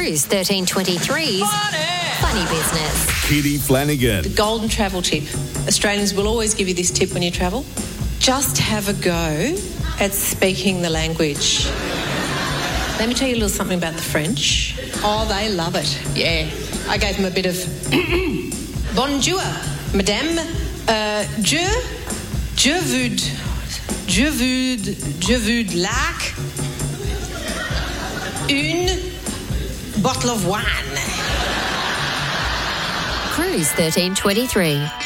Cruise 1323's Funny Business. Kitty Flanagan. The golden travel tip. Australians will always give you this tip when you travel. Just have a go at speaking the language. Let me tell you a little something about the French. Oh, they love it. Yeah. I gave them a bit of bonjour, madame. Je veux like une bottle of wine. Cruise 1323.